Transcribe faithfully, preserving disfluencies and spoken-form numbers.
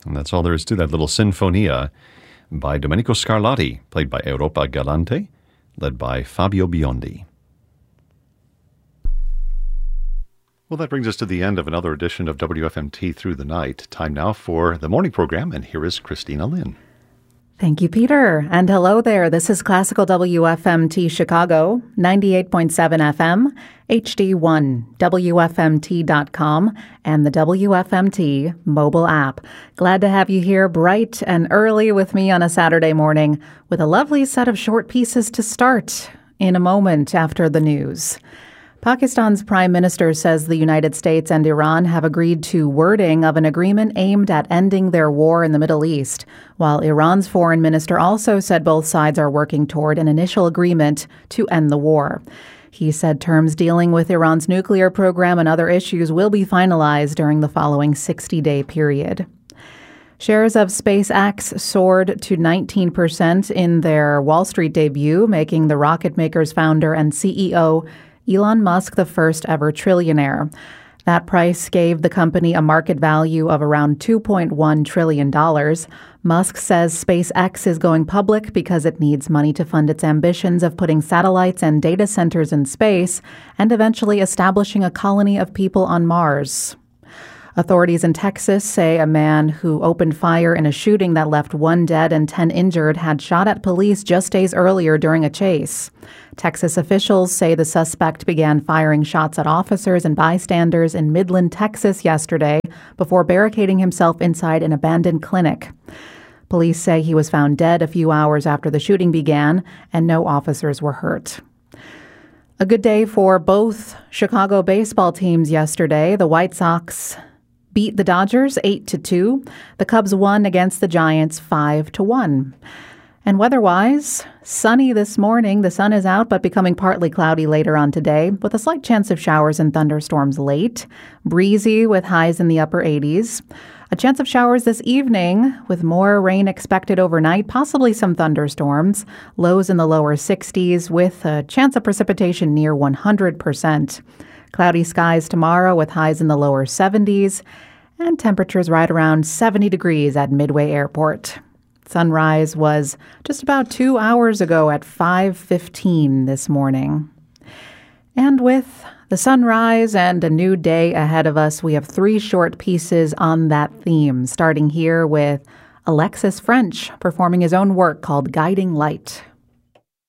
And that's all there is to that little Sinfonia by Domenico Scarlatti, played by Europa Galante, led by Fabio Biondi. Well, that brings us to the end of another edition of W F M T Through the Night. Time now for the morning program, and here is Christina Lynn. Thank you, Peter. And hello there. This is Classical W F M T Chicago, ninety-eight point seven F M, H D one, W F M T dot com, and the W F M T mobile app. Glad to have you here bright and early with me on a Saturday morning with a lovely set of short pieces to start in a moment after the news. Pakistan's prime minister says the United States and Iran have agreed to wording of an agreement aimed at ending their war in the Middle East, while Iran's foreign minister also said both sides are working toward an initial agreement to end the war. He said terms dealing with Iran's nuclear program and other issues will be finalized during the following sixty-day period. Shares of SpaceX soared to nineteen percent in their Wall Street debut, making the rocket maker's founder and C E O Elon Musk the first ever trillionaire. That price gave the company a market value of around two point one trillion dollars. Musk says SpaceX is going public because it needs money to fund its ambitions of putting satellites and data centers in space and eventually establishing a colony of people on Mars. Authorities in Texas say a man who opened fire in a shooting that left one dead and ten injured had shot at police just days earlier during a chase. Texas officials say the suspect began firing shots at officers and bystanders in Midland, Texas yesterday before barricading himself inside an abandoned clinic. Police say he was found dead a few hours after the shooting began, and no officers were hurt. A good day for both Chicago baseball teams yesterday. The White Sox beat the Dodgers eight to two. The Cubs won against the Giants five to one. And weather-wise, sunny this morning. The sun is out, but becoming partly cloudy later on today, with a slight chance of showers and thunderstorms late. Breezy with highs in the upper eighties. A chance of showers this evening, with more rain expected overnight, possibly some thunderstorms. Lows in the lower sixties, with a chance of precipitation near one hundred percent. Cloudy skies tomorrow with highs in the lower seventies, and temperatures right around seventy degrees at Midway Airport. Sunrise was just about two hours ago at five fifteen this morning. And with the sunrise and a new day ahead of us, we have three short pieces on that theme, starting here with Alexis French performing his own work called Guiding Light.